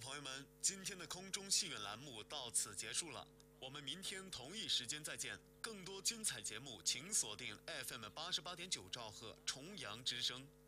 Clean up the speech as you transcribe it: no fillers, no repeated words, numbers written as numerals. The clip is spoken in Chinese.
朋友们，今天的空中戏院栏目到此结束了，我们明天同一时间再见。更多精彩节目，请锁定 FM88.9兆赫重阳之声。